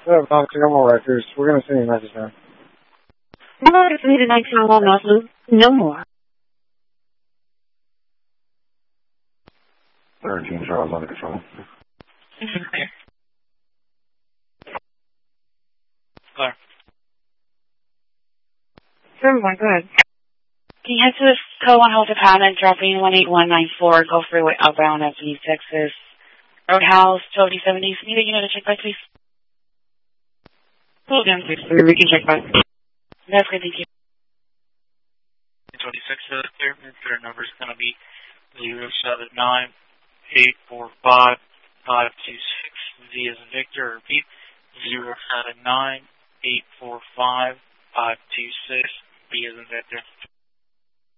What's up, Fox? I got more records. We're going to send you a message now. No, it's me tonight, Town North Loop. No more. 13 Charles under control. Clear. Clear. 7-1, go ahead. Can you head to the Code 1 Hotel Department, dropping 18194, Gulf Freeway outbound Avenue, Texas, Roadhouse, 1270. Need a unit to check back, please. Hold on, please. We can check back. That's good, thank you. 26 clear. Their number is going to be 079-845-526. V as in Victor. Repeat. 079-845-526. B as in Victor.